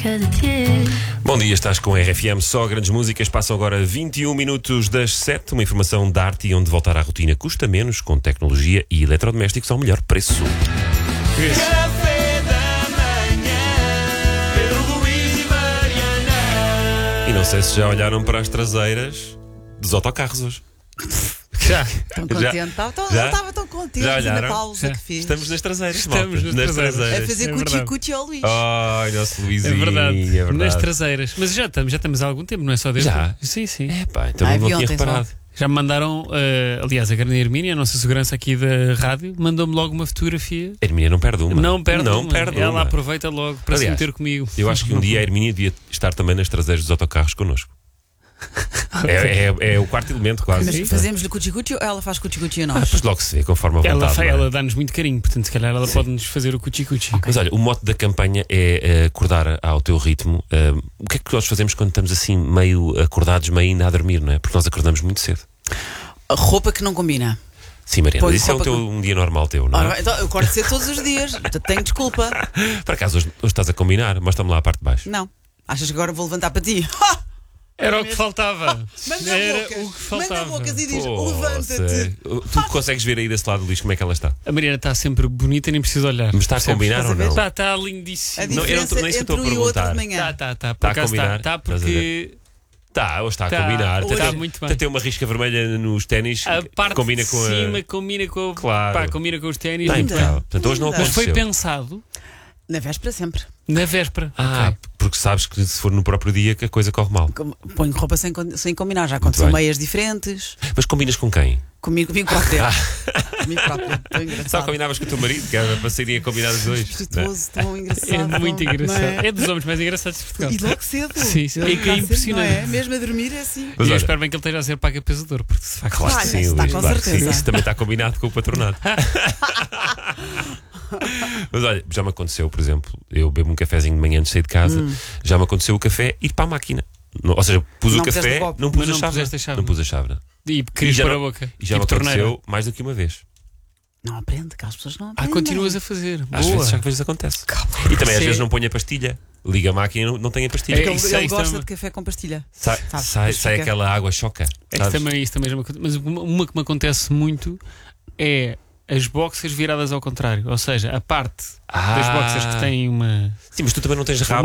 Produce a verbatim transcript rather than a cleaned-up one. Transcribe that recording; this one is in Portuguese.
cada dia. Bom dia, estás com a R F M, só grandes músicas. Passam agora vinte e um minutos das sete. Uma informação da Arte e onde voltar à rotina custa menos, com tecnologia e eletrodomésticos ao melhor preço. Café da manhã, Pedro Luís e Mariana. E não sei se já olharam para as traseiras dos autocarros hoje. Já. Tão Já? contente, estava tão, Já? ele estava tão contente Já na olharam? pausa Já. que fiz. Estamos nas traseiras, Estamos malta. nas traseiras. A fazer É cuti verdade. cuti ao Luís. Ai, nosso É Luizinho. verdade. É verdade. Nas traseiras. Mas já estamos, já estamos há algum tempo, não é só desde? Já? Sim, sim. É pá, então Ai, não vi tinha ontem só. reparado. Já me mandaram, eh, aliás, a Grande Hermínia, a nossa segurança aqui da rádio, mandou-me logo uma fotografia. A Hermínia não perde uma. Não perde Não uma. perde Ela uma. aproveita logo para Aliás, se meter comigo. Eu acho que um dia a Hermínia devia estar também nas traseiras dos autocarros connosco. É, é, é o quarto elemento, quase. Mas fazemos-lhe cuti cuti ou ela faz cuti cuti a Ah, nós? depois logo se vê, conforme a vontade. Ela, fa- não é? ela dá-nos muito carinho, portanto, se calhar ela pode-nos fazer o cuchi-cuchi. Mas olha, o mote da campanha é eh, acordar ao teu ritmo. Eh, o que é que nós fazemos quando estamos assim meio acordados, meio ainda a dormir, não é? Porque nós acordamos muito cedo. A roupa que não combina. Sim, Mariana, Põe isso é um, roupa teu, um dia normal teu, não Ora, é? então, eu acordo cedo todos os dias. Tenho desculpa. Por acaso, hoje, hoje estás a combinar? Mostra-me lá a parte de baixo. Não. Achas que agora vou levantar para ti? Era o que faltava. Manda Era bocas. o que faltava. Manda bocas e diz: Pô, levanta-te. sei. Tu consegues ver aí desse lado, Luís, como é que ela está? A Mariana está sempre bonita, nem preciso olhar. Mas está a Percebes? combinar Estás ou a ver? não? Está, está A lindíssimo. Não, eu não diferença tô- nem sei se entre estou a um e o outro de perguntar. manhã. Está, está, está. Por Tá a acaso combinar? está. Está Estás a porque Está, hoje está a Tá, combinar. hoje Até- está muito bem. até tem uma risca vermelha nos ténis. a parte combina de com cima a. combina com, Claro. pá, combina com os ténis. Está Linda. impecável. Portanto, hoje não Linda. Mas foi aconteceu. pensado Na véspera sempre. na véspera. Ah, Ok. porque sabes que se for no próprio dia que a coisa corre mal. Com- Ponho roupa sem, con- sem combinar. Já aconteceu bem. meias diferentes. Mas combinas com quem? Comigo, comigo próprio. Comigo próprio. Tão Só engraçado. combinavas com o teu marido, que era para serem combinados dois. Gostoso, tão engraçado. É muito tão- engraçado. não É? é? dos homens mais engraçados de Portugal. E logo cedo. Sim, sim. Logo É que é cedo, impressionante. não é? Mesmo a dormir é assim. Mas e eu olha- espero bem que ele esteja a ser pago a pesador, porque de facto. Claro Ah, que isso sim, está Luís, com claro que sim. certeza. Isso também está combinado com o patronato. Mas olha, já me aconteceu, por exemplo, eu bebo um cafezinho de manhã antes de sair de casa, já me aconteceu o café ir para a máquina. Não- ou seja, pus Não o puseste café, o copo. não pus Mas a não chávena. puseste a chávena. Não pus a chávena. E querias E já pôr a não- boca. E já tipo me aconteceu torneira. mais do que uma vez. Não aprende, que as pessoas não Ah, aprendem. continuas a fazer. Às Boa. vezes, já que vezes acontece. E também às Sim. vezes não ponho a pastilha. Liga a máquina e não, não tem a pastilha. É, Ele, isso ele aí gosta também. de café com pastilha. Sai, Sabe, sai, mas sai fica- aquela água choca. É que sabes? também, isso também já me acontece. Mas uma, uma que me acontece muito é as boxers viradas ao contrário. Ou seja, a parte das Ah. boxers que têm uma. Sim, mas tu também não tens rabo.